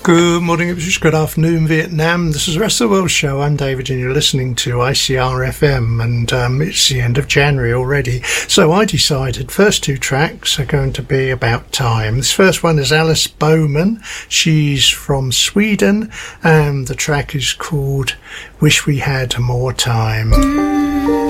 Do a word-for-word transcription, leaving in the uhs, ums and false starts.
Good morning, Ipswich. Good afternoon, Vietnam. This is the Rest of the World Show. I'm David, and you're listening to I C R F M, and um, it's the end of January already. So I decided first two tracks are going to be about time. This first one is Alice Bowman. She's from Sweden, and the track is called Wish We Had More Time.